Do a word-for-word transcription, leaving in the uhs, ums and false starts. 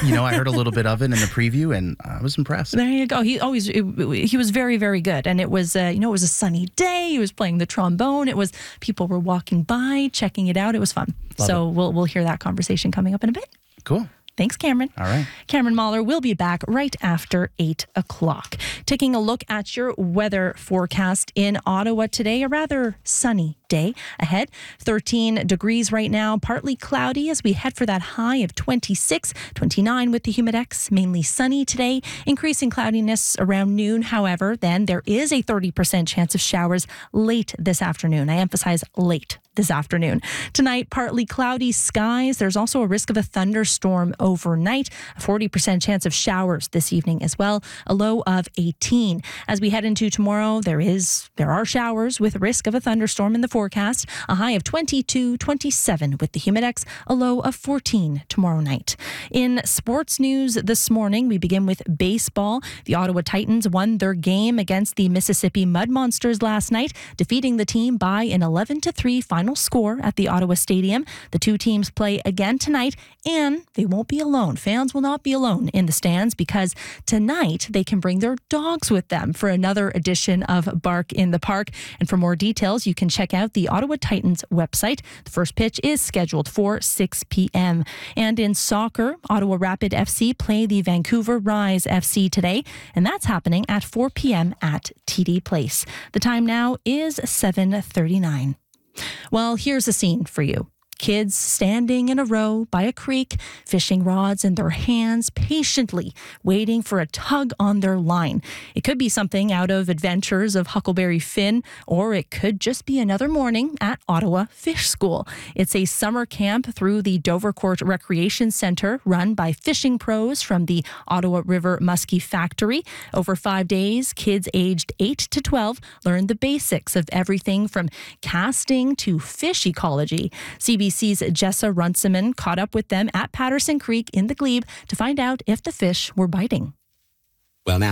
you know, I heard a little bit of it in the preview, and I was impressed. There you go. He always it, he was very, very good, and it was uh, you know it was a sunny day. He was playing the trombone. It was people were walking by, checking it out. It was fun. Love so it. we'll we'll hear that conversation coming up in a bit. Cool. Thanks, Cameron. All right. Cameron Mahler will be back right after eight o'clock. Taking a look at your weather forecast in Ottawa today, a rather sunny day ahead. thirteen degrees right now, partly cloudy as we head for that high of twenty-six, twenty-nine with the Humidex. Mainly sunny today, increasing cloudiness around noon. However, then there is a thirty percent chance of showers late this afternoon. I emphasize late this afternoon. Tonight, partly cloudy skies. There's also a risk of a thunderstorm overnight. A forty percent chance of showers this evening as well. A low of eighteen. As we head into tomorrow, there is there are showers with risk of a thunderstorm in the forecast. A high of twenty-two, twenty-seven with the Humidex. A low of fourteen tomorrow night. In sports news this morning, we begin with baseball. The Ottawa Titans won their game against the Mississippi Mud Monsters last night, defeating the team by an eleven to three final score at the Ottawa Stadium. The two teams play again tonight, and they won't be alone. Fans will not be alone in the stands because tonight they can bring their dogs with them for another edition of Bark in the Park. And for more details, you can check out the Ottawa Titans website. The first pitch is scheduled for six p.m. And in soccer, Ottawa Rapid F C play the Vancouver Rise F C today, and that's happening at four p.m. at T D Place. The time now is seven thirty-nine. Well, here's a scene for you. Kids standing in a row by a creek, fishing rods in their hands, patiently waiting for a tug on their line. It could be something out of Adventures of Huckleberry Finn, or it could just be another morning at Ottawa Fish School. It's a summer camp through the Dovercourt Recreation Centre run by fishing pros from the Ottawa River Muskie Factory. Over five days, kids aged eight to twelve learn the basics of everything from casting to fish ecology. C B C's Jessa Runciman caught up with them at Patterson Creek in the Glebe to find out if the fish were biting. Well, now